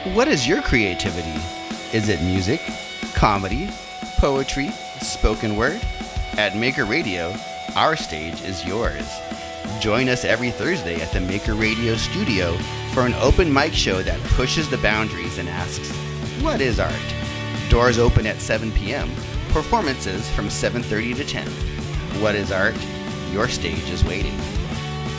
What is your creativity? Is it music, comedy, poetry, spoken word? At Maker Radio, our stage is yours. Join us every Thursday at the Maker Radio studio for an open mic show that pushes the boundaries and asks, what is art? Doors open at 7 p.m., performances from 7:30 to 10. What is art? Your stage is waiting.